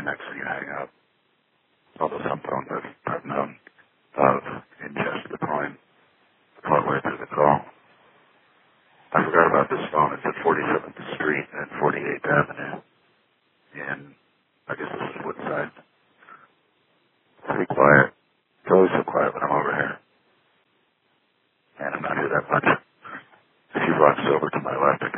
disconnects when you hang up. Although some phones I've known of ingest the coin partway through the call. I forgot about this phone. It's at 47th Street and 48th Avenue. And I guess this is Woodside. Pretty quiet. It's always so quiet when I'm over here. And I'm not here that much. A few blocks over to my left, I